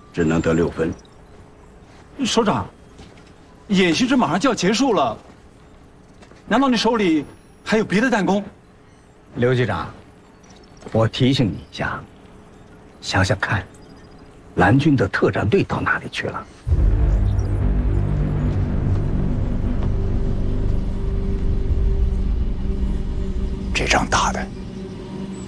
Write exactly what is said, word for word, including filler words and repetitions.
只能得六分。 首长，演习这马上就要结束了，难道你手里还有别的弹弓？ 刘局长，我提醒你一下，想想看，蓝军的特战队到哪里去了？ 这仗打的